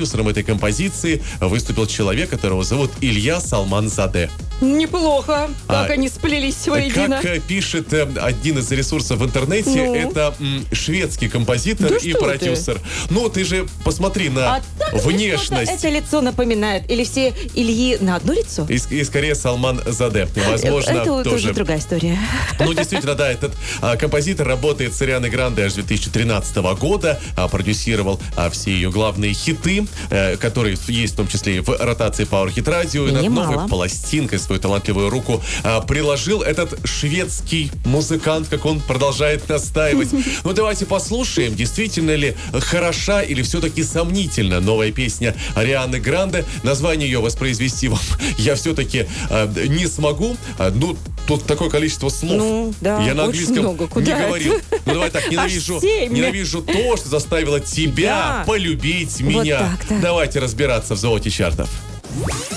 продюсером этой композиции выступил человек, которого зовут Илья Салманзаде. Неплохо. Как они сплелись воедино. Как пишет один из ресурсов в интернете, это шведский композитор и продюсер. Ну, ты же посмотри на внешность. Это лицо напоминает. Или все Ильи на одно лицо? И скорее Салманзаде. Возможно, это тоже другая история. Ну, действительно, да, этот композитор работает с Арианой Гранде аж 2013 года, продюсировал все ее главные хиты, которые есть в том числе и в ротации Power Hit Radio, и над новой пластинкой свою талантливую руку приложил этот шведский музыкант, как он продолжает настаивать. Ну, давайте послушаем, действительно ли хороша или все-таки сомнительна новая песня Арианы Гранде. Название ее воспроизвести вам я все-таки не смогу. Ну, тут такое количество слов. Ну, да, я на английском много. не говорил. Ну, давай так, ненавижу то, что заставило тебя полюбить меня. Вот так, да. Давайте разбираться в золоте чартов.